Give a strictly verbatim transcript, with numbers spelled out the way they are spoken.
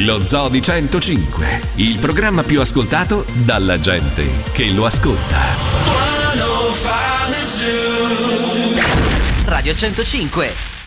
Lo Zoo di centocinque, il programma più ascoltato dalla gente che lo ascolta. Radio centocinque.